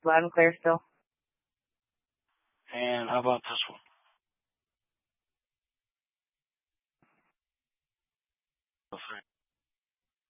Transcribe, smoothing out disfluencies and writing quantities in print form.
Loud and clear still. And how about this one? Okay.